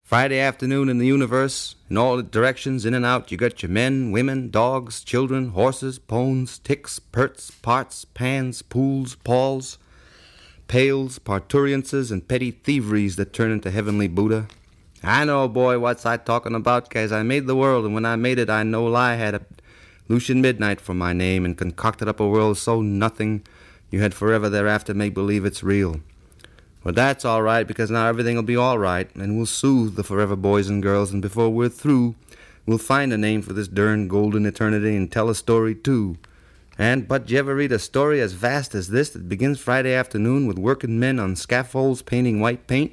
Friday afternoon in the universe, in all directions, in and out, you got your men, women, dogs, children, horses, pones, ticks, perts, parts, pans, pools, pauls, pails, parturiences, and petty thieveries that turn into heavenly Buddha. I know, boy, what's I talking about, 'cause I made the world, and when I made it, I no lie had a Lucian Midnight for my name, and concocted up a world so nothing you had forever thereafter make believe it's real. Well, that's all right, because now everything will be all right, and we'll soothe the forever boys and girls, and before we're through, we'll find a name for this darn golden eternity and tell a story, too. But you ever read a story as vast as this that begins Friday afternoon with working men on scaffolds painting white paint,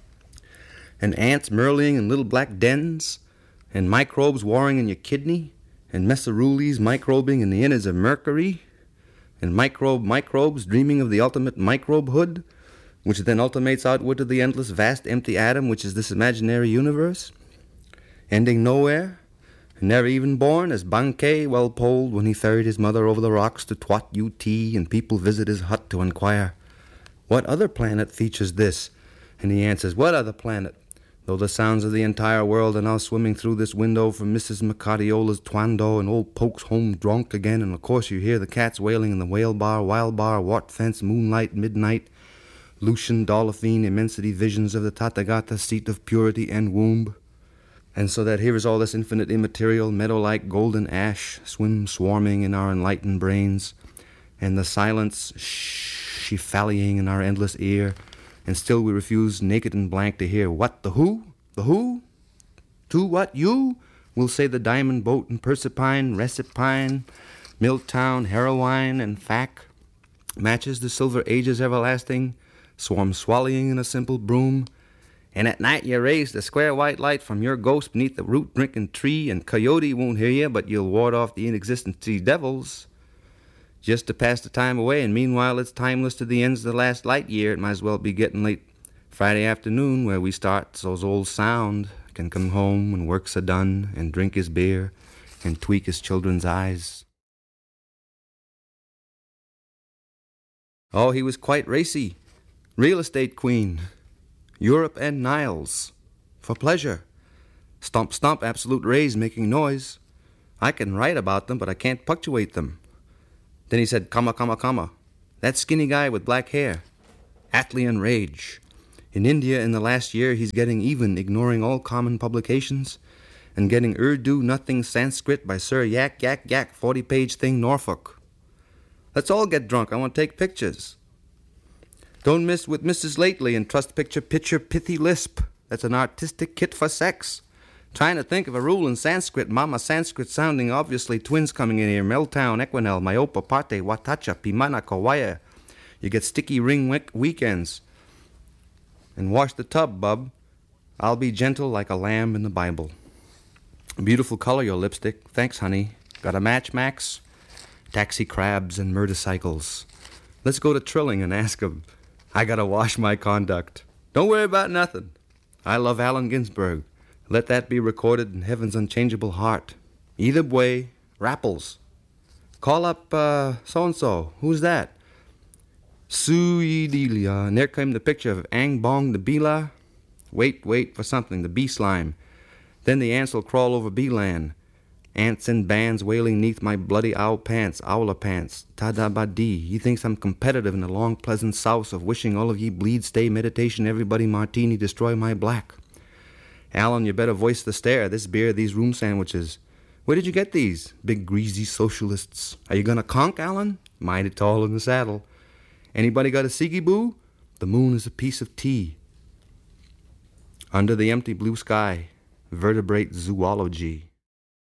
and ants murlaying in little black dens, and microbes warring in your kidney, and mesorules microbing in the innards of Mercury, and microbes dreaming of the ultimate microbehood, which then ultimates outward to the endless vast empty atom which is this imaginary universe, ending nowhere, and never even born, as Bankei well polled when he ferried his mother over the rocks to Twat UT, and people visit his hut to inquire, "What other planet features this?" And he answers, "What other planet? Though the sounds of the entire world are now swimming through this window from Mrs. Macadiola's Twando, and old Poke's home drunk again, and of course you hear the cats wailing in the whale bar, wild bar, wart fence, moonlight, midnight, Lucian, Dolphine, immensity visions of the Tathagata, seat of purity and womb. And so that here is all this infinite immaterial, meadow-like golden ash swarming in our enlightened brains, and the silence shifallying in our endless ear, and still we refuse naked and blank to hear what, the who? The who? To what, you? We'll say the diamond boat and Persipine, Recipine, Milltown, Heroine, and Fac, matches the silver ages everlasting, swarm swallowing in a simple broom, and at night you raise the square white light from your ghost beneath the root-drinking tree, and coyote won't hear you, but you'll ward off the inexistent sea devils, just to pass the time away, and meanwhile it's timeless to the ends of the last light year. It might as well be getting late Friday afternoon where we start, so's old Sound can come home when work's a-done, and drink his beer, and tweak his children's eyes. Oh, he was quite racy. Real estate queen, Europe and Niles, for pleasure. Stomp, stomp, absolute rays making noise. I can write about them, but I can't punctuate them. Then he said, comma, comma, comma. That skinny guy with black hair. Atlian rage. In India in the last year, he's getting even, ignoring all common publications, and getting Urdu nothing Sanskrit by Sir Yak, 40-page thing Norfolk. Let's all get drunk. I want to take pictures. Don't miss with Mrs. Lately and trust picture pithy lisp. That's an artistic kit for sex. Trying to think of a rule in Sanskrit. Mama Sanskrit sounding, obviously twins coming in here. Meltown, Equinel, Myopa, Parte, Watacha, Pimana, Kawaya. You get sticky ring weekends. And wash the tub, bub. I'll be gentle like a lamb in the Bible. Beautiful color, your lipstick. Thanks, honey. Got a match, Max? Taxi crabs and motorcycles. Let's go to Trilling and ask him. I gotta wash my conduct. Don't worry about nothing. I love Allen Ginsberg. Let that be recorded in heaven's unchangeable heart. Either way, Rapples. Call up so-and-so. Who's that? Suyidelia. And there came the picture of Ang Bong the Bila. Wait for something. The bee slime. Then the ants will crawl over Beeland. Ants in bands wailing neath my bloody owler pants. Tada-ba-dee. He thinks I'm competitive in the long pleasant souse of wishing all of ye bleed, stay, meditation, everybody martini, destroy my black. Alan, you better voice the stare. This beer, these room sandwiches. Where did you get these? Big greasy socialists. Are you gonna conk, Alan? Mighty tall in the saddle. Anybody got a Sigi Boo? The moon is a piece of tea. Under the empty blue sky, vertebrate zoology.